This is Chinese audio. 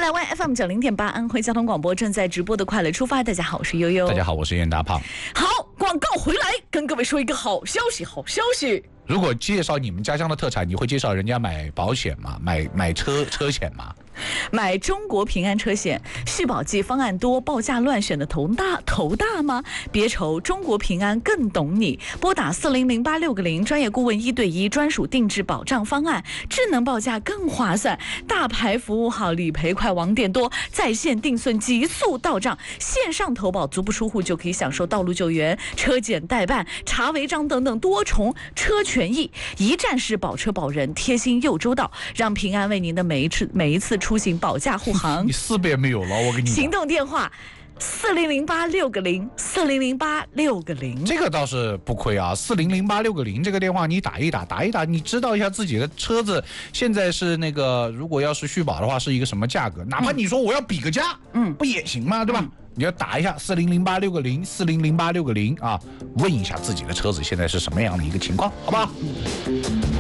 来湾 FM 90.8安徽交通广播正在直播的快乐出发，大家好，我是悠悠。 大家好，我是燕大胖。 好，广告回来，跟各位说一个好消息，好消息。 如果介绍你们家乡的特产，你会介绍人家买保险吗？买车险吗？ 买中国平安车险，续保季方案多，报价乱，选的头大吗？别愁，中国平安更懂你。拨打400860，专业顾问1对1专属定制保障方案，智能报价更划算，大牌服务好，理赔快，网点多，在线定损急速到账，线上投保足不出户就可以享受道路救援、车检代办、查违章等等多重车权益，一站式保车保人，贴心又周到，让平安为您的每一次出行保驾护航。 你4遍没有了，我跟你讲。 行动电话400860，400860。 这个倒是不亏啊，400860这个电话你打一打，你知道一下自己的车子现在是那个，如果要是续保的话是一个什么价格，哪怕你说我要比个价，不也行吗？对吧？你要打一下400860，400860啊，问一下自己的车子现在是什么样的一个情况，好吧？